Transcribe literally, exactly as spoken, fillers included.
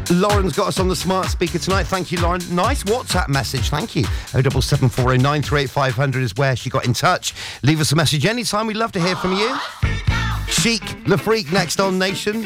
Lauren's got us on the smart speaker tonight. Thank you, Lauren. Nice WhatsApp message. Thank you. oh seven seven four oh nine three eight five hundred is where she got in touch. Leave us a message anytime. We'd love to hear from you. Chic, Le Freak, next on Nation.